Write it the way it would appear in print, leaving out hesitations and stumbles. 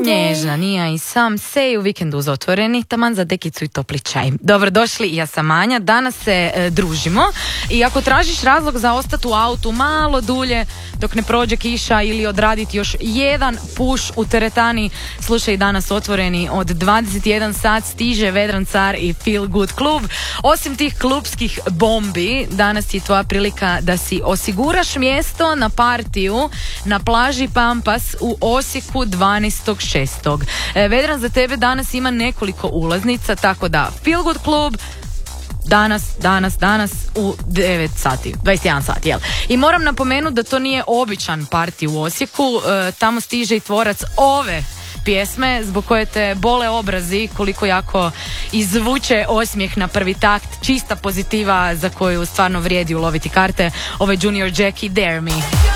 Nježna, Nija i Sam Sej u vikendu uz otvoreni, taman za dekicu i topli čaj. Dobrodošli, ja sam Anja, danas se družimo i ako tražiš razlog za ostati u autu malo dulje dok ne prođe kiša ili odraditi još jedan puš u teretani, slušaj danas otvoreni od 21 sat stiže Vedran Car i Feel Good klub. Osim tih klubskih bombi, danas je tvoja prilika da si osiguraš mjesto na partiju na plaži Pampas u Osijeku 12.6. Vedran za tebe danas ima nekoliko ulaznica, tako da Feel Good klub danas u 9 sati, 21 sat, jel? I moram napomenuti da to nije običan party u Osijeku, tamo stiže i tvorac ove pjesme zbog koje te bole obrazi, koliko jako izvuče osmijeh na prvi takt, čista pozitiva za koju stvarno vrijedi uloviti karte. Ovo je Junior Jack i Dare Me.